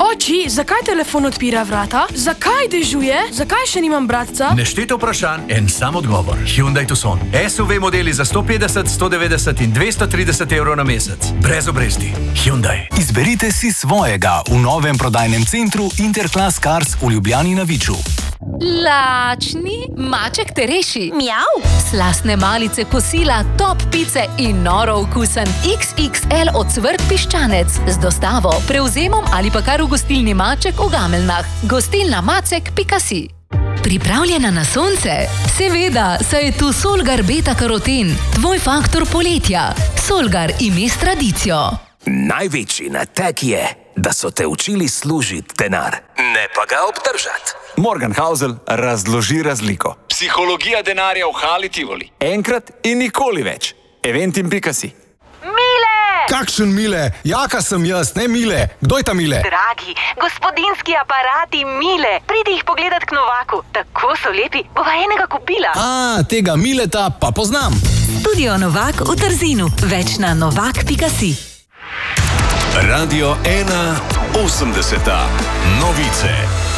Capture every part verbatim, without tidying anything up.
Oči, zakaj telefon odpira vrata? Zakaj dežuje? Zakaj še nimam bratca? Nešteto vprašanj, en sam odgovor. Hyundai Tucson. S U V modeli za sto petdeset, sto devetdeset in dvesto trideset evrov na mesec. Brez obresti. Hyundai. Izberite si svojega v novem prodajnem centru Interclass Cars v Ljubljani na Viču. Lačni maček te reši. Mjav. Slastne malice, kosila, top pice in noro okusen iks iks el ocvrt piščanec z dostavo, prevzemom ali pa kar v gostilni Maček v Gameljnah. Gostilna macek pika si. Pripravljena na sonce? Seveda, saj je tu Solgar beta karoten, tvoj faktor poletja. Solgar ime s tradicijo. Največji nateg je, da so te učili služiti denar, ne pa ga obdržati. Morgan Housel razloži razliko. Psihologija denarja v Hali Tivoli. Enkrat in nikoli več. Eventim pika si. Mile! Kakšen Mile? Jaka sem jaz, ne Mile. Kdo je ta Mile? Dragi, gospodinski aparati Mile. Pridi jih pogledat k Novaku. Tako so lepi, bova enega kupila. A, tega Mileta pa poznam. Studio Novak v Trzinu. Več na novak pika si. Radio ena osemdeseta. Novice.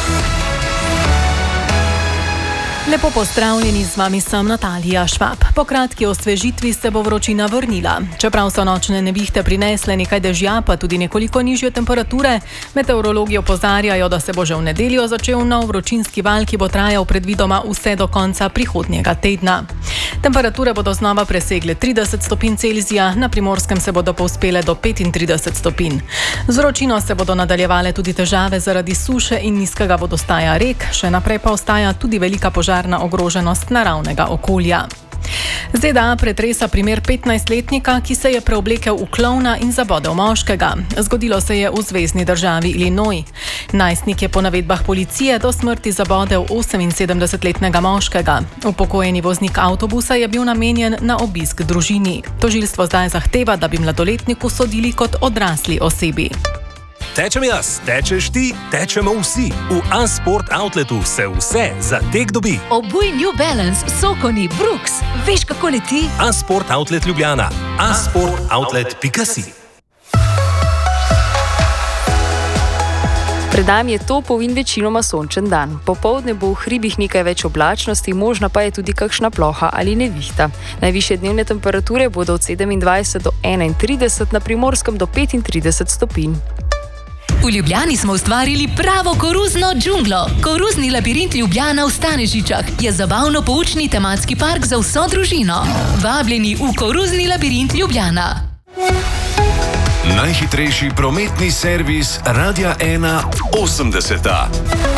Lepo pozdravljeni, z vami sem Natalija Švab. Po kratki osvežitvi se bo vročina vrnila. Čeprav so nočne nevihte prinesle nekaj dežja, pa tudi nekoliko nižje temperature, meteorologi opozarjajo, da se bo že v nedeljo začel nov vročinski val, ki bo trajal predvidoma vse do konca prihodnjega tedna. Temperature bodo znova presegle trideset stopinj Celzija, na Primorskem se bodo povzpele do petintrideset stopinj. Z vročino se bodo nadaljevale tudi težave zaradi suše in nizkega vodostaja rek, še naprej pa ostaja tudi velika požarna ogroženost naravnega okolja. ZDA pretresa primer petnajstletnika, ki se je preoblekel v klovna in zabodel moškega. Zgodilo se je v zvezni državi Illinois. Najstnik je po navedbah policije do smrti zabodel oseminsedemdesetletnega moškega. Upokojeni voznik avtobusa je bil namenjen na obisk družini. Tožilstvo zdaj zahteva, da bi mladoletniku sodili kot odrasli osebi. Tečem jaz, tečeš ti, tečemo vsi. V Unsport Outletu se vse za tek dobi. Obuj New Balance, Sokoni, Brooks. Veš, kako leti? Unsport Outlet Ljubljana. unsport outlet pika si. Pred nami je topov in večinoma sončen dan. Popoldne bo v hribih nekaj več oblačnosti, možna pa je tudi kakšna ploha ali nevihta. Najvišje dnevne temperature bodo od sedemindvajset do enaintrideset, na Primorskem do petintrideset stopinj. V Ljubljani smo ustvarili pravo koruzno džunglo. Koruzni labirint Ljubljana v Stanežičah je zabavno-poučni tematski park za vso družino. Vabljeni v koruzni labirint Ljubljana. Najhitrejši prometni servis Radia ena osemdeseta.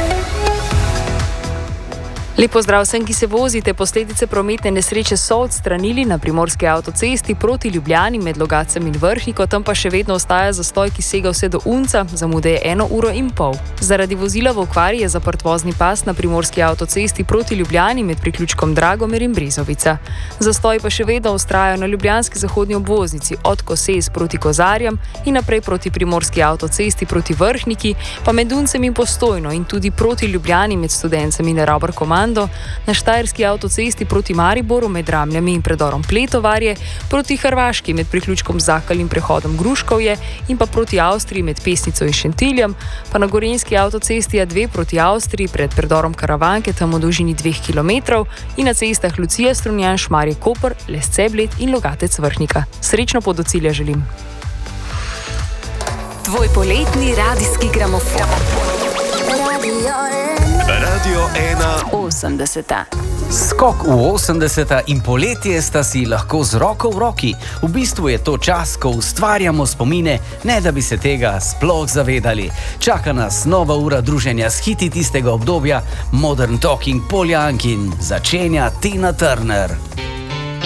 Lep pozdrav vsem, ki se vozite. Posledice prometne nesreče so odstranili na primorski avtocesti proti Ljubljani med Logacem in Vrhniko, tam pa še vedno ostaja zastoj, ki sega vse do Unca, zamude je eno uro in pol. Zaradi vozila v okvari je zaprt vozni pas na primorski avtocesti proti Ljubljani med priključkom Dragomer in Brezovica. Zastoj pa še vedno vztrajajo na ljubljanski zahodni obvoznici od Koses proti Kozarjam in naprej proti primorski avtocesti proti Vrhniki, pa med Uncem in Postojno in tudi proti Ljubljani med Studencem in Rabar Komando, na štajerski avtocesti proti Mariboru med Ramljami in predorom Pletovarje, proti Hrvaški med priključkom Zakal in prehodom Gruškovje in pa proti Avstriji med Pesnico in Šentiljem, pa na gorenjski avtocesti A dve proti Avstriji pred predorom Karavanke tam v dolžini dveh kilometrov in na cestah Lucija, Strunjan, Šmarje, Koper, Lesce, Bled in Logatec Vrhnika. Srečno pot do cilja želim. Tvoj poletni radijski gramofon. Radio ena osemdeseta. Skok v osemdeseta in poletje sta si lahko z roko v roki. V bistvu je to čas, ko ustvarjamo spomine, ne da bi se tega sploh zavedali. Čaka nas nova ura druženja s hiti tistega obdobja, Modern Talking Poljankin, začenja Tina Turner.